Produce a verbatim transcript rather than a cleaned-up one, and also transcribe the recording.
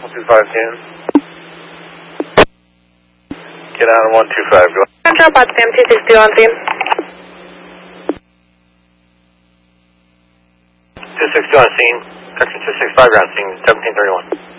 one two five ten. Get out of one two five, go. Control, Potsdam two six two on scene. two six two on scene. Correction two six five, ground scene, seventeen thirty-one.